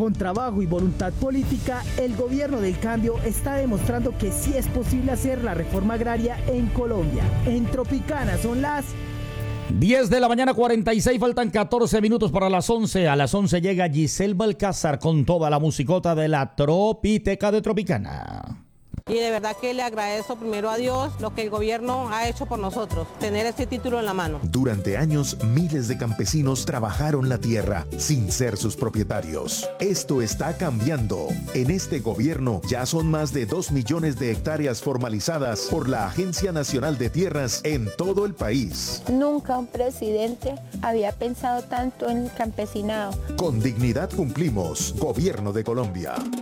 Con trabajo y voluntad política, el gobierno del cambio está demostrando que sí es posible hacer la reforma agraria en Colombia. En Tropicana son las 10 de la mañana, 46, faltan 14 minutos para las 11. A las 11 llega Giselle Balcázar con toda la musicota de la Tropiteca de Tropicana. Y de verdad que le agradezco primero a Dios lo que el gobierno ha hecho por nosotros, tener este título en la mano. Durante años, miles de campesinos trabajaron la tierra sin ser sus propietarios. Esto está cambiando. En este gobierno ya son más de 2 millones de hectáreas formalizadas por la Agencia Nacional de Tierras en todo el país. Nunca un presidente había pensado tanto en el campesinado. Con dignidad cumplimos. Gobierno de Colombia.